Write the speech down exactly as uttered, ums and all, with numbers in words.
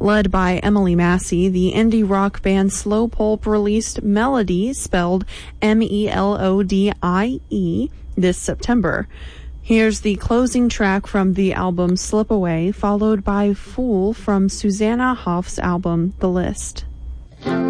Led by Emily Massey, the indie rock band Slow Pulp released Melody, spelled M E L O D I E, this September. Here's the closing track from the album Slip Away, followed by Fool from Susanna Hoff's album The List.